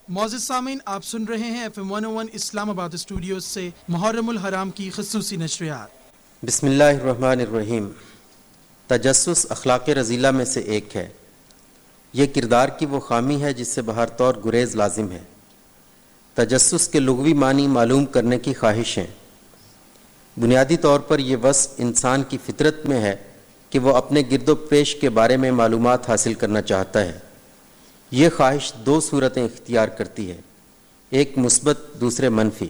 معزز سامعین، آپ سن رہے ہیں FM 101 اسلام آباد اسٹوڈیوز سے محرم الحرام کی خصوصی نشریات۔ بسم اللہ الرحمن الرحیم۔ تجسس اخلاق رذیلہ میں سے ایک ہے۔ یہ کردار کی وہ خامی ہے جس سے بہر طور گریز لازم ہے۔ تجسس کے لغوی معنی معلوم کرنے کی خواہش ہیں۔ بنیادی طور پر یہ وصف انسان کی فطرت میں ہے کہ وہ اپنے گرد و پیش کے بارے میں معلومات حاصل کرنا چاہتا ہے۔ یہ خواہش دو صورتیں اختیار کرتی ہے، ایک مثبت، دوسرے منفی۔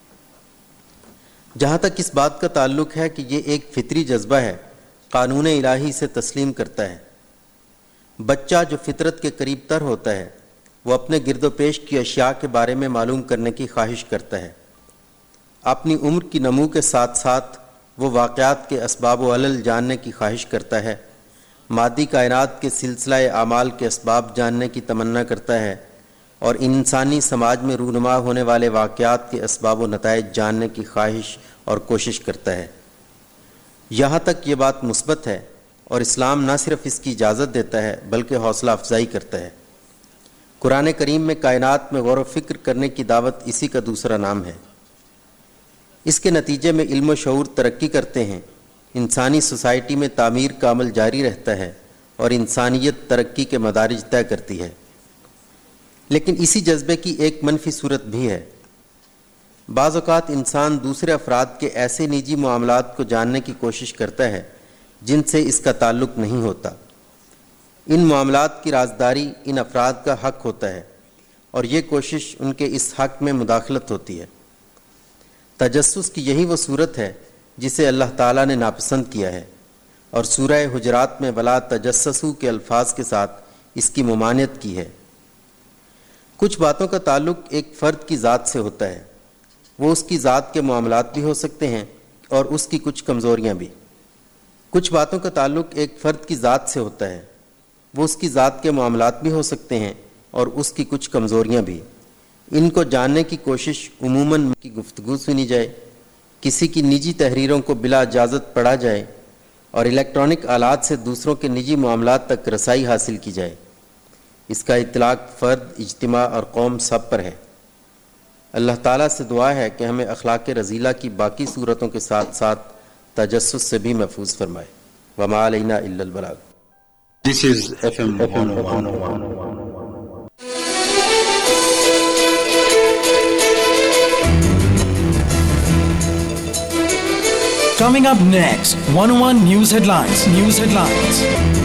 جہاں تک اس بات کا تعلق ہے کہ یہ ایک فطری جذبہ ہے، قانون الہی سے تسلیم کرتا ہے۔ بچہ جو فطرت کے قریب تر ہوتا ہے وہ اپنے گرد و پیش کی اشیاء کے بارے میں معلوم کرنے کی خواہش کرتا ہے۔ اپنی عمر کی نمو کے ساتھ ساتھ وہ واقعات کے اسباب و علل جاننے کی خواہش کرتا ہے، مادی کائنات کے سلسلہ اعمال کے اسباب جاننے کی تمنا کرتا ہے، اور انسانی سماج میں رونما ہونے والے واقعات کے اسباب و نتائج جاننے کی خواہش اور کوشش کرتا ہے۔ یہاں تک یہ بات مثبت ہے، اور اسلام نہ صرف اس کی اجازت دیتا ہے بلکہ حوصلہ افزائی کرتا ہے۔ قرآن کریم میں کائنات میں غور و فکر کرنے کی دعوت اسی کا دوسرا نام ہے۔ اس کے نتیجے میں علم و شعور ترقی کرتے ہیں، انسانی سوسائٹی میں تعمیر کا عمل جاری رہتا ہے اور انسانیت ترقی کے مدارج طے کرتی ہے۔ لیکن اسی جذبے کی ایک منفی صورت بھی ہے۔ بعض اوقات انسان دوسرے افراد کے ایسے نجی معاملات کو جاننے کی کوشش کرتا ہے جن سے اس کا تعلق نہیں ہوتا۔ ان معاملات کی رازداری ان افراد کا حق ہوتا ہے، اور یہ کوشش ان کے اس حق میں مداخلت ہوتی ہے۔ تجسس کی یہی وہ صورت ہے جسے اللہ تعالیٰ نے ناپسند کیا ہے، اور سورہ حجرات میں ولا تجسسوا کے الفاظ کے ساتھ اس کی ممانعت کی ہے۔ کچھ باتوں کا تعلق ایک فرد کی ذات سے ہوتا ہے، وہ اس کی ذات کے معاملات بھی ہو سکتے ہیں اور اس کی کچھ کمزوریاں بھی۔ کچھ باتوں کا تعلق ایک فرد کی ذات سے ہوتا ہے، وہ اس کی ذات کے معاملات بھی ہو سکتے ہیں اور اس کی کچھ کمزوریاں بھی۔ ان کو جاننے کی کوشش عموماً کی گفتگو سنی جائے، کسی کی نجی تحریروں کو بلا اجازت پڑھا جائے، اور الیکٹرانک آلات سے دوسروں کے نجی معاملات تک رسائی حاصل کی جائے۔ اس کا اطلاق فرد، اجتماع اور قوم سب پر ہے۔ اللہ تعالیٰ سے دعا ہے کہ ہمیں اخلاق رذیلہ کی باقی صورتوں کے ساتھ ساتھ تجسس سے بھی محفوظ فرمائے۔ وما علینا الا البلاغ۔ This is FM 101. Coming up next, 101 News Headlines.